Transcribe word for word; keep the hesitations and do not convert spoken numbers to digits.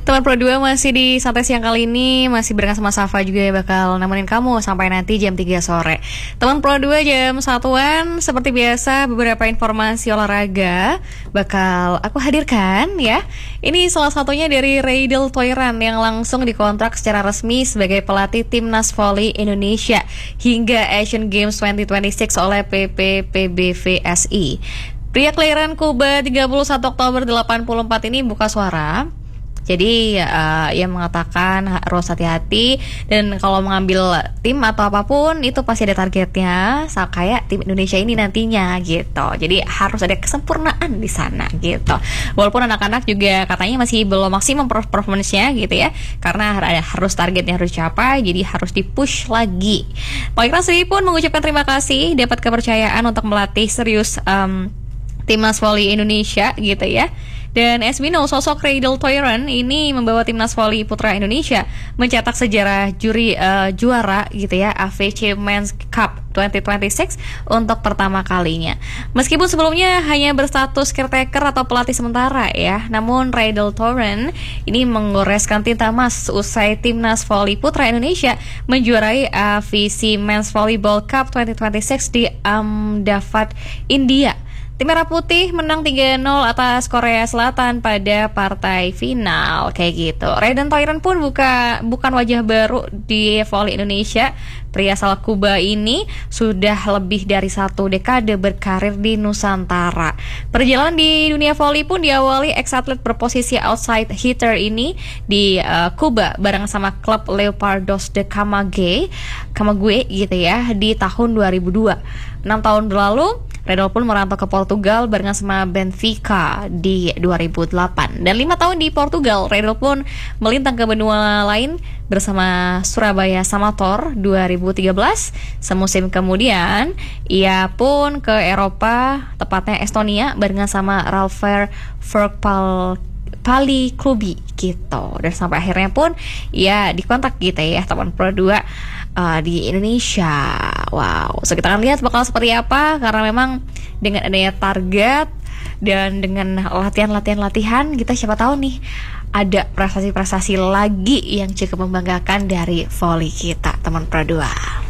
Teman Pro dua masih di Santai Siang kali ini, masih barengan sama Safa juga ya, bakal nemenin kamu sampai nanti jam tiga sore. Teman Pro dua jam satuan, seperti biasa beberapa informasi olahraga bakal aku hadirkan ya. Ini salah satunya dari Reidel Toiran yang langsung dikontrak secara resmi sebagai pelatih Timnas Voli Indonesia hingga Asian Games dua ribu dua puluh enam oleh P P P B V S I. Pria kelahiran Kuba tiga puluh satu Oktober delapan puluh empat ini buka suara. Jadi uh, ia mengatakan harus hati-hati dan kalau mengambil tim atau apapun itu pasti ada targetnya, kayak tim Indonesia ini nantinya gitu. Jadi harus ada kesempurnaan di sana gitu. Walaupun anak-anak juga katanya masih belum maksimum performance-nya gitu ya, karena ada harus targetnya harus dicapai, jadi harus di-push lagi. Pak Ikram sendiri pun mengucapkan terima kasih dapat kepercayaan untuk melatih serius um, Timnas Voli Indonesia gitu ya. Dan as we know, sosok Reidel Toiran ini membawa Timnas Voli Putra Indonesia mencetak sejarah juri uh, juara gitu ya A V C Men's Cup dua ribu dua puluh enam untuk pertama kalinya. Meskipun sebelumnya hanya berstatus caretaker atau pelatih sementara ya, namun Reidel Toiran ini menggoreskan tinta emas usai Timnas Voli Putra Indonesia menjuarai A V C Men's Volleyball Cup dua ribu dua puluh enam di Ahmedabad, India. Tim Merah Putih menang tiga nol atas Korea Selatan pada partai final kayak gitu. Reidel Toiran pun buka, bukan wajah baru di voli Indonesia. Pria asal Kuba ini sudah lebih dari satu dekade berkarir di Nusantara. Perjalanan di dunia voli pun diawali ex-atlet berposisi outside hitter ini di uh, Kuba bareng sama klub Leopardos de Camagüey, Camagüey gitu ya di tahun dua ribu dua. enam tahun berlalu Reidel pun merantau ke Portugal barengan sama Benfica di dua ribu delapan. Dan lima tahun di Portugal, Reidel pun melintang ke benua lain bersama Surabaya Samator dua ribu tiga belas. Semusim kemudian, ia pun ke Eropa, tepatnya Estonia, barengan sama Ralfer Verpal Pali Klubi gitu. Dan sampai akhirnya pun ia dikontak gitu ya teman Pro dua uh, di Indonesia. Wow, so kita akan lihat bakal seperti apa, karena memang dengan adanya target dan dengan latihan-latihan-latihan kita siapa tahu nih ada prestasi-prestasi lagi yang cukup membanggakan dari voli kita teman Pro dua.